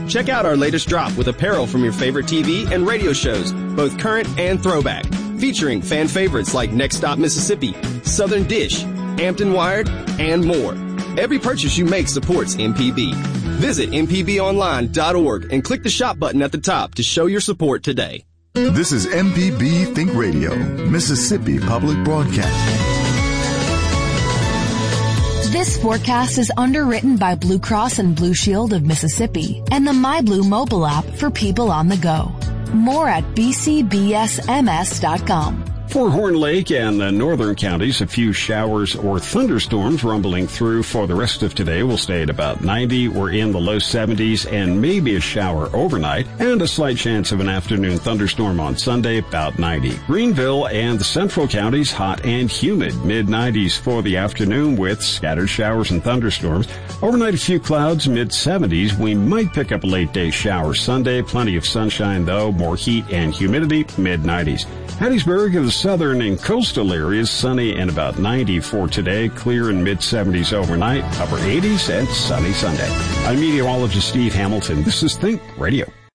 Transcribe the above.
Check out our latest drop with apparel from your favorite TV and radio shows, both current and throwback, featuring fan favorites like Next Stop Mississippi, Southern Dish, Hampton Wired, and more. Every purchase you make supports MPB. Visit mpbonline.org and click the shop button at the top to show your support today. This is MPB Think Radio, Mississippi Public Broadcasting. This forecast is underwritten by Blue Cross and Blue Shield of Mississippi and the MyBlue mobile app for people on the go. More at bcbsms.com. For Horn Lake and the northern counties, a few showers or thunderstorms rumbling through for the rest of today. Will stay at about 90. We're in the low 70s and maybe a shower overnight and a slight chance of an afternoon thunderstorm on Sunday, about 90. Greenville and the central counties, hot and humid, mid-90s for the afternoon with scattered showers and thunderstorms. Overnight, a few clouds, mid-70s. We might pick up a late-day shower Sunday. Plenty of sunshine, though. More heat and humidity, mid-90s. Hattiesburg and the southern and coastal areas, sunny and about 90 for today. Clear and mid-70s overnight, upper 80s and sunny Sunday. I'm meteorologist Steve Hamilton. This is Think Radio.